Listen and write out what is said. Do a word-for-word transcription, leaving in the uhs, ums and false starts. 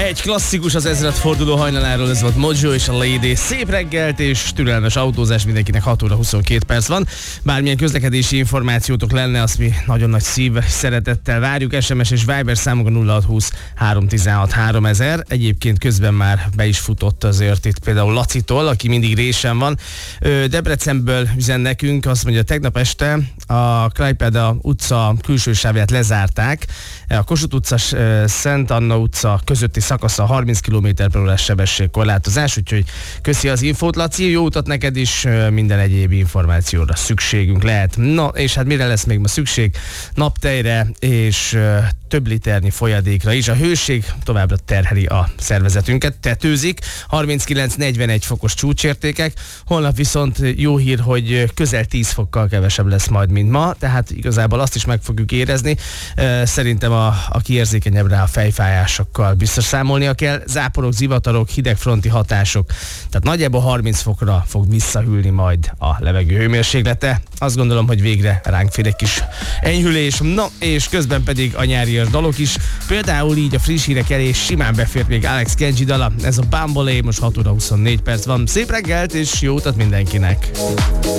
Egy klasszikus az ezredforduló hajnaláról, ez volt Mojo és a Lady. Szép reggelt és türelmes autózás mindenkinek, hat óra huszonkettő perc van. Bármilyen közlekedési információtok lenne, azt mi nagyon nagy szív szeretettel várjuk. es em es és Viber számunk a nulla hat húsz három tizenhat háromezer. Egyébként közben már be is futott azért itt például Lacitól, aki mindig résen van. Debrecenből üzen nekünk, azt mondja, tegnap este a Klaipeda utca külső sávját lezárták. A Kossuth utca, Szent Anna utca közötti szakasza harminc kilométer per órás sebességkorlátozás, úgyhogy köszi az infót, Laci, jó utat neked is, minden egyéb információra szükségünk lehet. Na, és hát mire lesz még ma szükség? Naptejre és több liternyi folyadékra is. A hőség továbbra terheli a szervezetünket, tetőzik, harminckilenc negyvenegy fokos csúcsértékek, holnap viszont jó hír, hogy közel tíz fokkal kevesebb lesz majd, mint ma, tehát igazából azt is meg fogjuk érezni. Szerintem a, aki érzékenyebb rá a fejfájásokkal biztos számolnia kell. Záporok, zivatarok, hidegfronti hatások, tehát nagyjából harminc fokra fog visszahűlni majd a levegő hőmérséklete. Azt gondolom, hogy végre ránk fér egy kis enyhülés. Na, és közben pedig a nyári dalok is. Például így a friss hírek elé simán befért még Alex Kenji dala. Ez a Bambolé, most hat óra huszonnégy perc van. Szép reggelt és jó utat mindenkinek!